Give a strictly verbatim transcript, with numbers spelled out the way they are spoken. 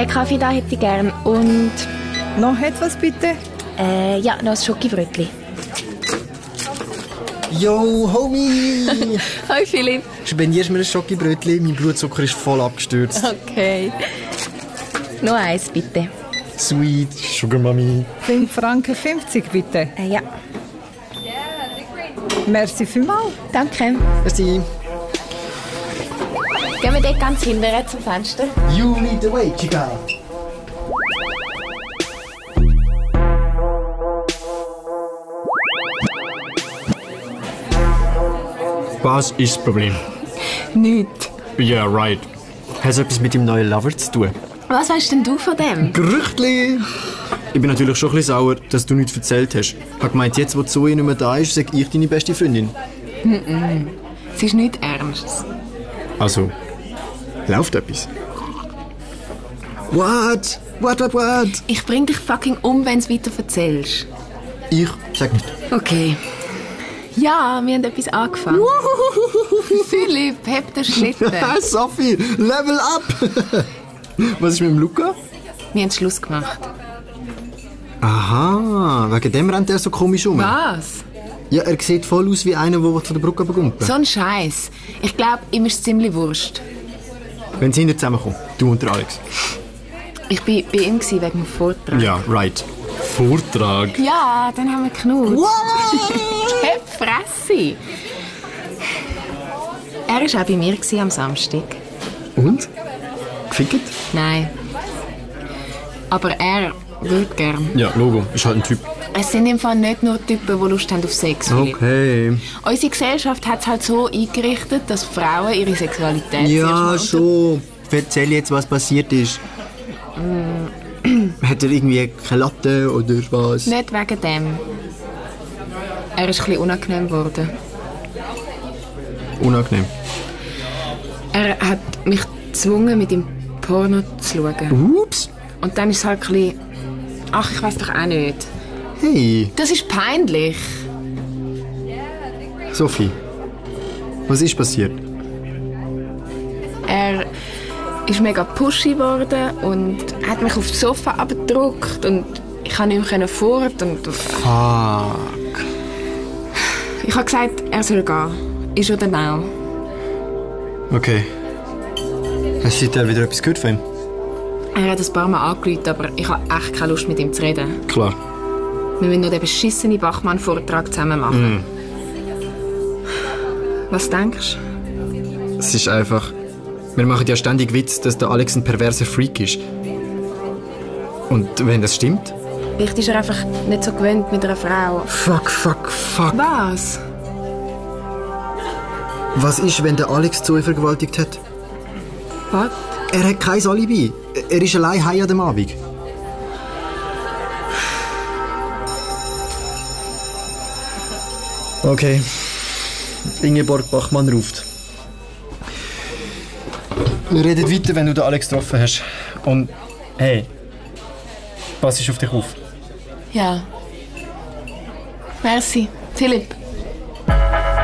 Den Kaffee da hätte ich gern. Und... Noch etwas bitte? Äh, ja, noch ein Schokibrötchen. Yo, Homie! Hi Philipp. Spendierst du mir ein Schokibrötchen? Mein Blutzucker ist voll abgestürzt. Okay. Noch eins, bitte. Sweet, Sugar Mami. fünf Franken fünfzig bitte. Äh, ja. Merci vielmals. Danke. Merci. Gehen wir dort ganz hinten zum Fenster? You lead the way, Chica. Was ist das Problem? Nichts. Yeah, right. Hat es etwas mit dem neuen Lover zu tun? Was weißt denn du von dem? Gerüchtli! Ich bin natürlich schon ein bisschen sauer, dass du nichts erzählt hast. Ich habe gemeint, jetzt, wo Zoe nicht mehr da ist, sage ich deine beste Freundin. Mm-mm. Es ist nichts Ernstes. Also, läuft etwas? What? What, what, what? Ich bring dich fucking um, wenn du es weiter erzählst. Ich sag nicht. Okay. Ja, wir haben etwas angefangen. Philipp, heb den Schlitten. Sophie, level up! Was ist mit dem Luca? Wir haben Schluss gemacht. Aha, wegen dem rennt er so komisch um. Was? Ja, er sieht voll aus wie einer, der von der Brücke bekommt. So ein Scheiß. Ich glaube, ihm ist es ziemlich wurscht. Wenn sie nicht zusammenkommen, du und der Alex. Ich war bei ihm wegen dem Vortrag. Ja, right. Vortrag? Ja, dann haben wir geknutscht. Heb Fresse! Er war auch bei mir am Samstag. Und? Gefickt? Nein. Aber er würde gern. Ja, Logo. Ist halt ein Typ. Es sind im Fall nicht nur Typen, die Lust haben auf Sex, Philipp. Okay. Unsere Gesellschaft hat es halt so eingerichtet, dass Frauen ihre Sexualität Ja, zuerst schon. Erzähl jetzt, was passiert ist. Hat er irgendwie keine Latte oder was? Nicht wegen dem. Er ist ein bisschen unangenehm geworden. Unangenehm. Er hat mich gezwungen, mit ihm Porno zu schauen. Ups. Und dann ist es halt ein bisschen... Ach, ich weiss doch auch nicht. Hey, Das ist peinlich. Sophie. Was ist passiert? Er ist mega pushy geworden und hat mich aufs Sofa abgedrückt und ich konnte nicht mehr fort und... Fuck. Ich habe gesagt, er soll gehen. Ist oder now. Okay. Hast du seitdem wieder etwas gehört von ihm? Er hat ein paar Mal angerufen, aber ich habe echt keine Lust, mit ihm zu reden. Klar. Wir müssen noch den beschissenen Bachmann-Vortrag zusammen machen. Mm. Was denkst Es ist einfach... Wir machen ja ständig Witz, dass der Alex ein perverser Freak ist. Und wenn das stimmt? du? Vielleicht ist er einfach nicht so gewöhnt mit einer Frau. Fuck, fuck, fuck. Was? Was ist, wenn der Alex Zoe vergewaltigt hat? Was? Er hat kein Alibi. Er ist allein heim an dem Abend. Okay. Ingeborg Bachmann ruft. Wir reden weiter, wenn du den Alex getroffen hast. Und hey, pass auf dich auf. Ja. Merci. Philipp.